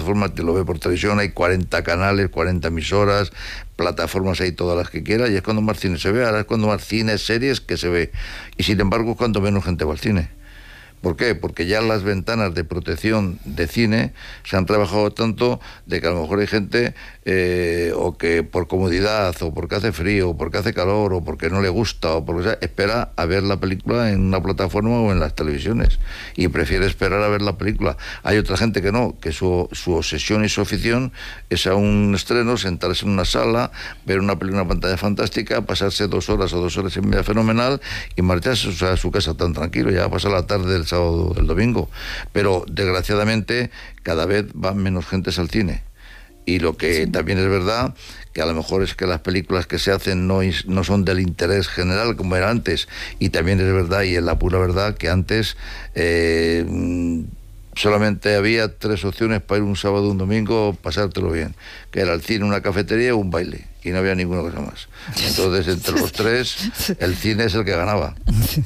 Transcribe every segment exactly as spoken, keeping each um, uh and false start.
plataforma te lo ve por televisión, hay cuarenta canales, cuarenta emisoras, plataformas, hay todas las que quiera, y es cuando más cine se ve. Ahora es cuando más cine, series que se ve, y sin embargo es cuando menos gente va al cine. ¿Por qué? Porque ya las ventanas de protección de cine se han trabajado tanto de que a lo mejor hay gente eh, o que por comodidad, o porque hace frío, o porque hace calor, o porque no le gusta, o porque sea, espera a ver la película en una plataforma o en las televisiones, y prefiere esperar a ver la película. Hay otra gente que no, que su, su obsesión y su afición es a un estreno, sentarse en una sala, ver una película en una pantalla fantástica, pasarse dos horas o dos horas y media fenomenal y marcharse a su casa tan tranquilo, ya pasa la tarde del sábado del domingo. Pero desgraciadamente cada vez van menos gentes al cine, y lo que sí. también es verdad que a lo mejor es que las películas que se hacen no, no son del interés general como era antes, y también es verdad, y es la pura verdad, que antes eh, solamente había tres opciones para ir un sábado o un domingo, pasártelo bien, que era el cine, una cafetería o un baile, y no había ninguna cosa más. Entonces entre los tres el cine es el que ganaba.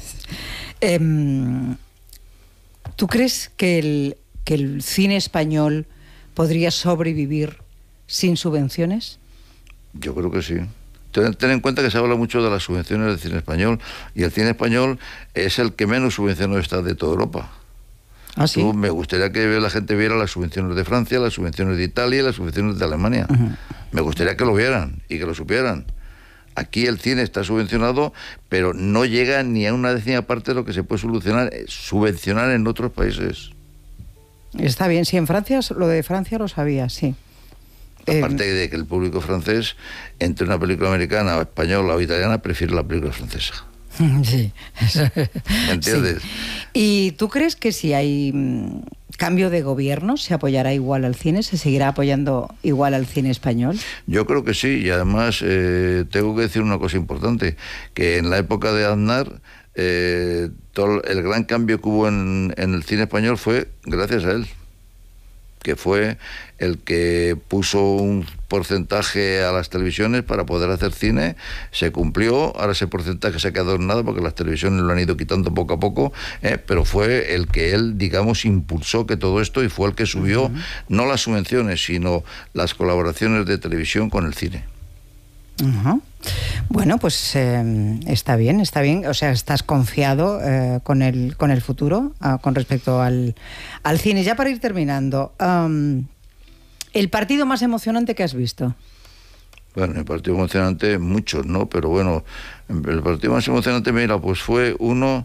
um... ¿Tú crees que el, que el cine español podría sobrevivir sin subvenciones? Yo creo que sí. Ten, ten en cuenta que se habla mucho de las subvenciones del cine español, y el cine español es el que menos subvencionado está de toda Europa. ¿Ah, sí? Tú, me gustaría que la gente viera las subvenciones de Francia, las subvenciones de Italia y las subvenciones de Alemania. Uh-huh. Me gustaría que lo vieran y que lo supieran. Aquí el cine está subvencionado, pero no llega ni a una décima parte de lo que se puede solucionar, subvencionar en otros países. Está bien, sí, en Francia, lo de Francia lo sabía, sí. Aparte eh... de que el público francés, entre una película americana o española o italiana, prefiere la película francesa. Sí. ¿Me entiendes? Sí. ¿Y tú crees que si hay mmm, cambio de gobierno se apoyará igual al cine? ¿Se seguirá apoyando igual al cine español? Yo creo que sí, y además eh, tengo que decir una cosa importante, que en la época de Aznar eh, todo el gran cambio que hubo en, en el cine español fue gracias a él, que fue el que puso un porcentaje a las televisiones para poder hacer cine. Se cumplió, ahora ese porcentaje se ha quedado en nada porque las televisiones lo han ido quitando poco a poco, eh, pero fue el que él, digamos, impulsó que todo esto, y fue el que subió uh-huh. no las subvenciones, sino las colaboraciones de televisión con el cine. Uh-huh. Bueno, pues eh, está bien, está bien. O sea, estás confiado eh, con el con el futuro uh, con respecto al, al cine. Ya para ir terminando, um, ¿el partido más emocionante que has visto? Bueno, el partido emocionante, muchos, ¿no? Pero bueno, el partido más emocionante, mira, pues fue uno...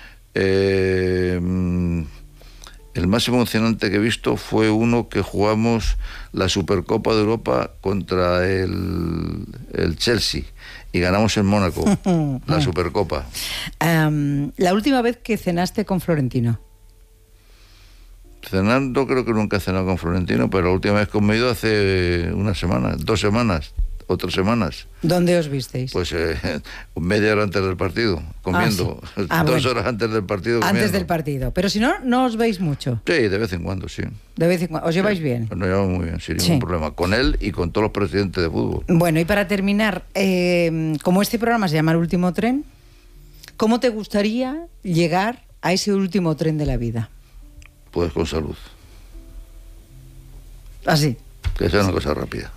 Eh, el más emocionante que he visto fue uno que jugamos la Supercopa de Europa contra el, el Chelsea y ganamos en Mónaco, la Supercopa. Um, la última vez que cenaste con Florentino. Cenando creo que nunca he cenado con Florentino, pero la última vez que me he ido hace unas semanas, dos semanas, o tres semanas. ¿Dónde os visteis? Pues eh, media hora antes del partido, comiendo. Ah, sí. ah, Dos bueno. horas antes del partido comiendo. Antes del partido. Pero si no, no os veis mucho. Sí, de vez en cuando, sí. De vez en cuando. ¿Os lleváis sí. bien? Nos llevamos muy bien, sin ningún sí. problema. Con él y con todos los presidentes de fútbol. Bueno, y para terminar, eh, como este programa se llama El Último Tren, ¿cómo te gustaría llegar a ese último tren de la vida? Pues con salud. ¿Así? Que sea una cosa rápida.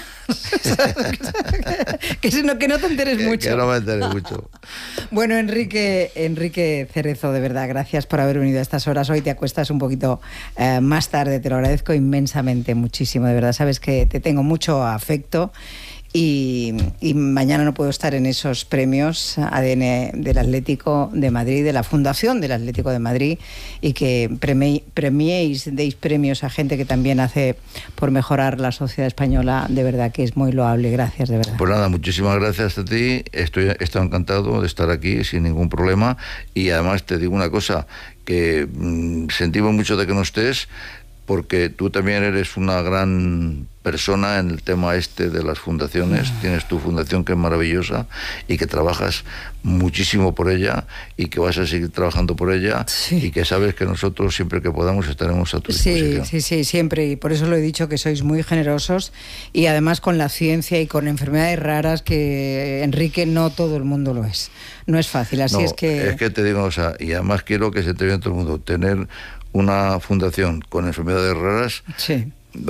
que, no, que no te enteres que, mucho. Que no me enteres mucho. Bueno, Enrique, Enrique Cerezo, de verdad, gracias por haber venido a estas horas. Hoy te acuestas un poquito eh, más tarde, te lo agradezco inmensamente, muchísimo, de verdad. Sabes que te tengo mucho afecto. Y, y mañana no puedo estar en esos premios A D N del Atlético de Madrid, de la Fundación del Atlético de Madrid, y que premi, premiéis, deis premios a gente que también hace por mejorar la sociedad española. De verdad que es muy loable. Gracias, de verdad. Pues nada, muchísimas gracias a ti. Estoy, he estado encantado de estar aquí sin ningún problema, y además te digo una cosa, que mmm, sentimos mucho de que no estés, porque tú también eres una gran persona en el tema este de las fundaciones. Mm. Tienes tu fundación, que es maravillosa, y que trabajas muchísimo por ella, y que vas a seguir trabajando por ella, sí. y que sabes que nosotros siempre que podamos estaremos a tu disposición. Sí, sí, sí, siempre, y por eso lo he dicho, que sois muy generosos, y además con la ciencia y con enfermedades raras, que Enrique, no todo el mundo lo es. No es fácil, así no, es que... es que te digo, o sea, y además quiero que se te vea todo el mundo, tener una fundación con enfermedades raras, sí.